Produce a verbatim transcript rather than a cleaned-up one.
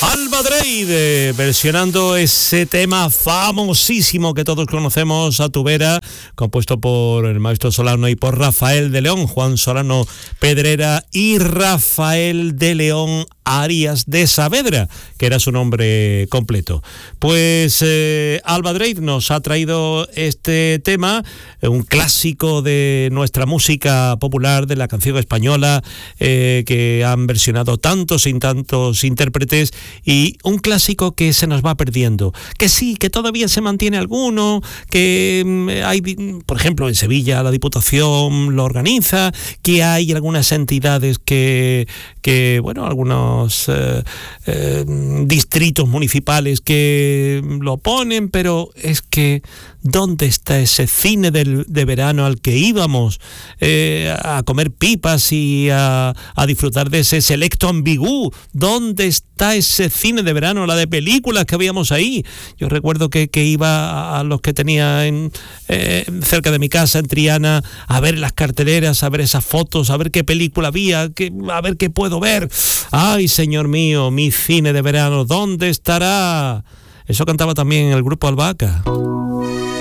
Alba Dreid, versionando ese tema famosísimo que todos conocemos, A tu vera, compuesto por el maestro Solano y por Rafael de León, Juan Solano Pedrera y Rafael de León Arias de Saavedra, que era su nombre completo. Pues eh, Alba Dreid nos ha traído este tema, un clásico de nuestra música popular, de la canción española, eh, que han versionado tantos y tantos intérpretes, y un clásico que se nos va perdiendo, que sí, que todavía se mantiene alguno, que hay, por ejemplo, en Sevilla la Diputación lo organiza, que hay algunas entidades que, que bueno, algunos Eh, eh, distritos municipales que lo ponen, pero es que ¿dónde está ese cine del, de verano al que íbamos eh, a comer pipas y a, a disfrutar de ese selecto ambigú? ¿Dónde está ese cine de verano, la de películas que habíamos ahí? Yo recuerdo que, que iba a los que tenía en, eh, cerca de mi casa, en Triana, a ver las carteleras, a ver esas fotos, a ver qué película había, que, a ver qué puedo ver. ¡Ay, señor mío, mi cine de verano, ¿dónde estará? Eso cantaba también el grupo Albahaca.